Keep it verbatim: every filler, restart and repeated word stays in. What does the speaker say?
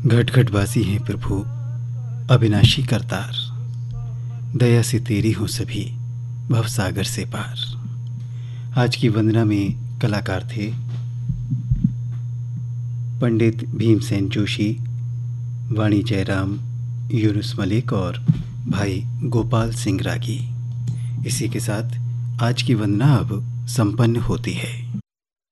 घट घट वासी हैं प्रभु अविनाशी करतार, दया से तेरी हो सभी भवसागर से पार। आज की वंदना में कलाकार थे पंडित भीमसेन जोशी, वाणी जयराम, यूनुस मलिक और भाई गोपाल सिंह रागी। इसी के साथ आज की वंदना अब संपन्न होती है।